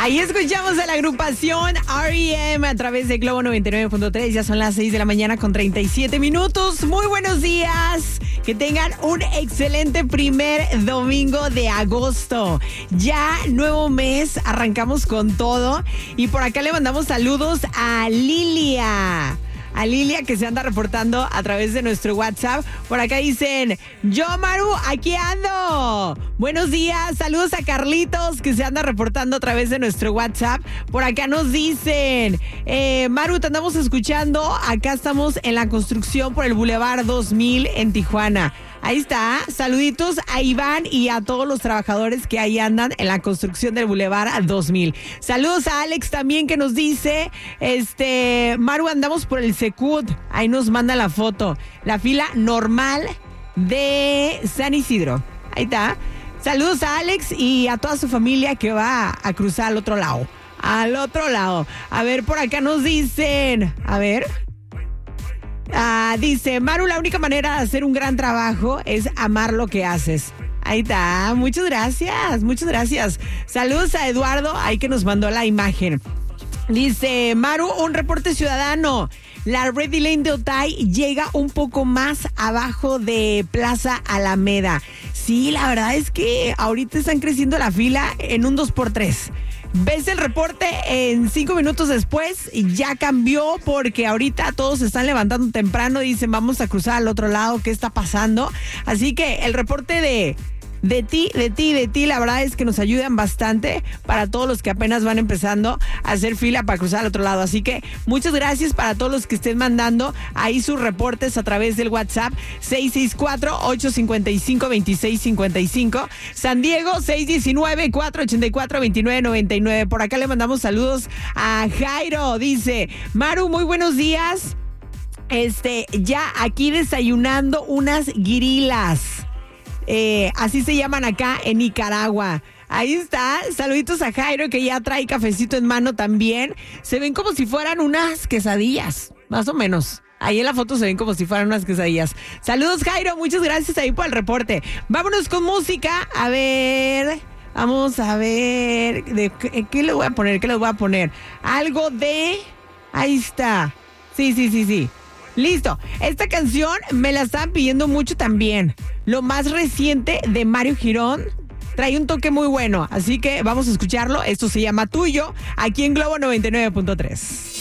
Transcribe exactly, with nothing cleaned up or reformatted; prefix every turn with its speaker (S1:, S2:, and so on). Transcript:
S1: Ahí escuchamos a la agrupación R E M a través de Globo noventa y nueve punto tres. Ya son las seis de la mañana con treinta y siete minutos. Muy buenos días. Que tengan un excelente primer domingo de agosto. Ya nuevo mes, arrancamos con todo. Y por acá le mandamos saludos a Lilia. A Lilia, que se anda reportando a través de nuestro WhatsApp. Por acá dicen, yo Maru, aquí ando. Buenos días, saludos a Carlitos, que se anda reportando a través de nuestro WhatsApp. Por acá nos dicen, eh, Maru, te andamos escuchando. Acá estamos en la construcción por el Boulevard dos mil en Tijuana. Ahí está, saluditos a Iván y a todos los trabajadores que ahí andan en la construcción del Boulevard dos mil. Saludos a Alex también, que nos dice, este, Maru, andamos por el Secut, ahí nos manda la foto, la fila normal de San Isidro. Ahí está. Saludos a Alex y a toda su familia que va a cruzar al otro lado. Al otro lado. A ver, por acá nos dicen, a ver... Ah, dice, Maru, la única manera de hacer un gran trabajo es amar lo que haces. Ahí está, muchas gracias, muchas gracias. Saludos a Eduardo, ahí que nos mandó la imagen. Dice, Maru, un reporte ciudadano. La Ready Lane de Otay llega un poco más abajo de Plaza Alameda. Sí, la verdad es que ahorita están creciendo la fila en un dos por tres. Ves el reporte en cinco minutos después y ya cambió porque ahorita todos se están levantando temprano y dicen vamos a cruzar al otro lado, ¿qué está pasando? Así que el reporte de... De ti, de ti, de ti, la verdad es que nos ayudan bastante para todos los que apenas van empezando a hacer fila para cruzar al otro lado. Así que muchas gracias para todos los que estén mandando ahí sus reportes a través del WhatsApp seis seis cuatro, ocho cinco cinco, dos seis cinco cinco. San Diego seis uno nueve, cuatro ocho cuatro, dos nueve nueve nueve. Por acá le mandamos saludos a Jairo. Dice, Maru, muy buenos días. Este, ya aquí desayunando unas guirilas. Eh, así se llaman acá en Nicaragua. Ahí está, saluditos a Jairo, que ya trae cafecito en mano también. Se ven como si fueran unas quesadillas, más o menos. Ahí en la foto se ven como si fueran unas quesadillas. Saludos, Jairo, muchas gracias ahí por el reporte. Vámonos con música, a ver... Vamos a ver... De, ¿qué le voy a poner? ¿Qué les voy a poner? Algo de... Ahí está. Sí, sí, sí, sí. Listo, esta canción me la estaban pidiendo mucho también. Lo más reciente de Mario Girón trae un toque muy bueno, así que vamos a escucharlo. Esto se llama Tuyo, aquí en Globo noventa y nueve punto tres.